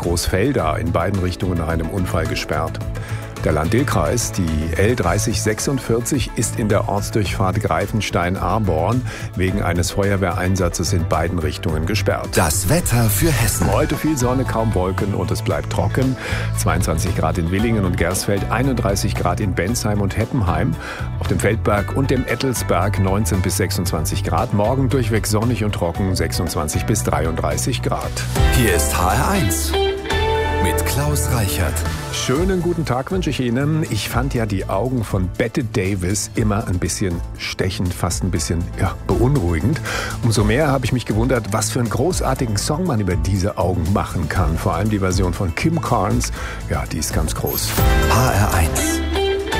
Großfelda in beiden Richtungen nach einem Unfall gesperrt. Der Lahn-Dill-Kreis, die L3046, ist in der Ortsdurchfahrt Greifenstein-Arborn wegen eines Feuerwehreinsatzes in beiden Richtungen gesperrt. Das Wetter für Hessen. Heute viel Sonne, kaum Wolken und es bleibt trocken. 22 Grad in Willingen und Gersfeld, 31 Grad in Bensheim und Heppenheim. Auf dem Feldberg und dem Ettelsberg 19 bis 26 Grad. Morgen durchweg sonnig und trocken, 26 bis 33 Grad. Hier ist HR1 mit Klaus Reichert. Schönen guten Tag wünsche ich Ihnen. Ich fand ja die Augen von Bette Davis immer ein bisschen stechend, fast ein bisschen beunruhigend. Umso mehr habe ich mich gewundert, was für einen großartigen Song man über diese Augen machen kann. Vor allem die Version von Kim Carnes, die ist ganz groß. HR1